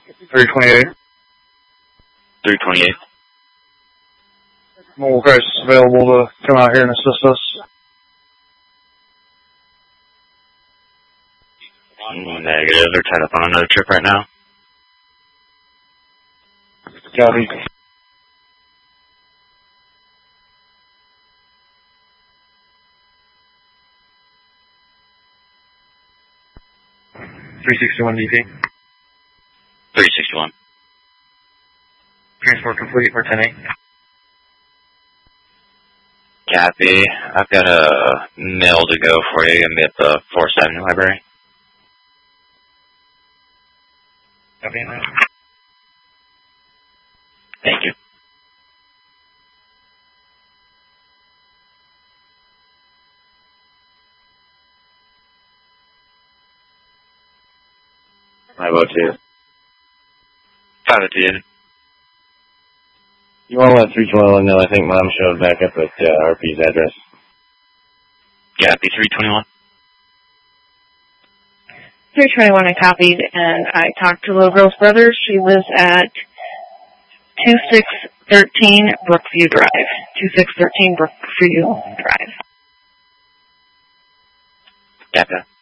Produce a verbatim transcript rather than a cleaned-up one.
three twenty-eight. three twenty-eight. Mobile crisis available to come out here and assist us. Negative. They're tied up on another trip right now. Copy. three sixty-one D P. three sixty-one. Transport complete for ten eight. Copy. I've got a mail to go for you. You're going to be at the Forest Avenue Library. Copy. Thank you. five oh two. five oh two. You want to let three twenty-one know? I think Mom showed back up at uh, R P's address. Copy. three twenty-one. three twenty-one I copied, and I talked to Little Girl's brother. She lives at two six one three Brookview Drive. two six one three Brookview Drive. Copy.